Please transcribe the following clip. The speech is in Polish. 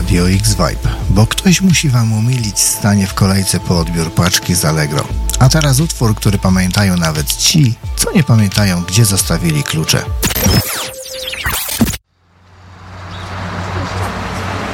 Radio X Vibe, bo ktoś musi wam umilić stanie w kolejce po odbiór paczki z Allegro. A teraz utwór, który pamiętają nawet ci, co nie pamiętają, gdzie zostawili klucze.